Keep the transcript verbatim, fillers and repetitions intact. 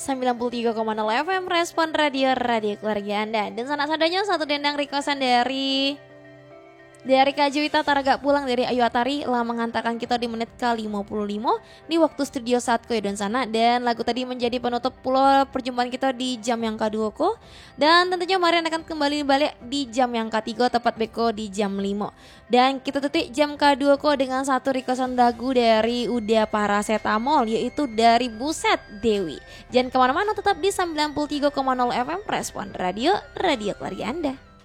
sembilan puluh tiga koma nol F M Respon Radio, radio keluarga Anda. Dan sanak sadanya satu dendang requestan dari Dari Kak Juwita Taraga pulang dari Ayu Atari lah mengantarkan kita di menit ke lima puluh lima di waktu studio saat ko dan sana. Dan lagu tadi menjadi penutup pula perjumpaan kita di jam yang kedua ko. Dan tentunya mari akan kembali balik di jam yang ketiga tepat beko di jam lima. Dan kita tutup jam kedua ko dengan satu requestan lagu dari Uda Paracetamol, yaitu dari Buset Dewi. Jangan kemana-mana, tetap di sembilan puluh tiga koma nol F M Respon Radio, radio keluarga Anda.